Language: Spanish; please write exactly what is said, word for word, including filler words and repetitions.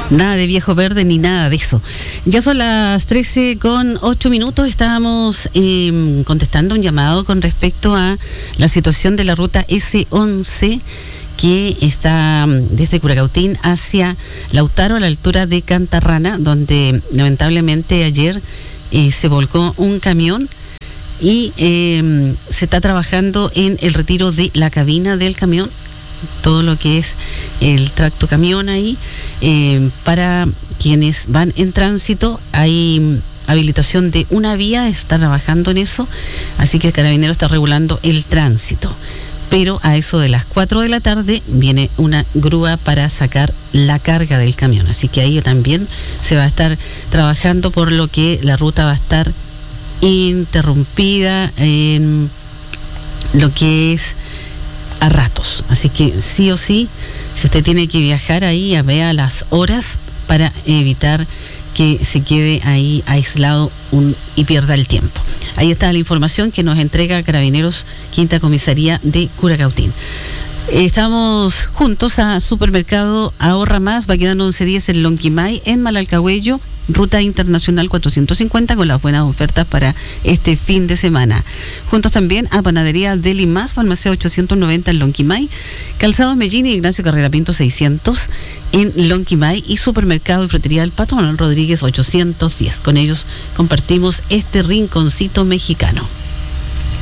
Nada de viejo verde ni nada de eso. Ya son las trece con ocho minutos. Estábamos eh, contestando un llamado con respecto a la situación de la ruta ese once que está desde Curacautín hacia Lautaro a la altura de Cantarrana, donde lamentablemente ayer eh, se volcó un camión y eh, se está trabajando en el retiro de la cabina del camión, todo lo que es el tracto camión ahí, eh, para quienes van en tránsito. Hay habilitación de una vía, está trabajando en eso, así que el Carabinero está regulando el tránsito. Pero a eso de las cuatro de la tarde viene una grúa para sacar la carga del camión, así que ahí también se va a estar trabajando, por lo que la ruta va a estar interrumpida en lo que es a ratos, así que sí o sí, si usted tiene que viajar ahí, vea las horas para evitar que se quede ahí aislado un, y pierda el tiempo. Ahí está la información que nos entrega Carabineros Quinta Comisaría de Curacautín. Estamos juntos a Supermercado Ahorra Más, Baquedano once diez en Lonquimay, en Malalcahuello, Ruta Internacional cuatrocientos cincuenta, con las buenas ofertas para este fin de semana. Juntos también a Panadería Deli Más, Farmacia ochocientos noventa en Lonquimay, Calzados Mellín y Ignacio Carrera Pinto seiscientos en Lonquimay, y Supermercado y Frutería del Pato Manuel Rodríguez ochocientos diez. Con ellos compartimos este rinconcito mexicano.